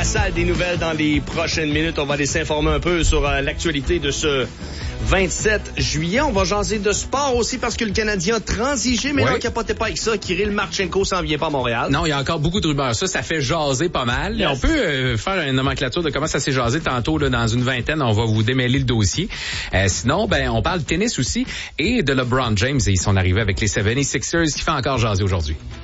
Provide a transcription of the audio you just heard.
la salle des nouvelles dans les prochaines minutes. On va aller s'informer un peu sur l'actualité de ce 27 juillet. On va jaser de sport aussi parce que le Canadien a transigé, mais non, capotez pas avec ça. Kirill Marchenko s'en vient pas à Montréal. Non, il y a encore beaucoup de rumeurs. Ça fait jaser pas mal. Yes. On peut faire une nomenclature de comment ça s'est jasé tantôt là, dans une vingtaine. On va vous démêler le dossier. Sinon, on parle de tennis aussi et de LeBron James. Et ils sont arrivés avec les 76ers qui fait encore jaser aujourd'hui.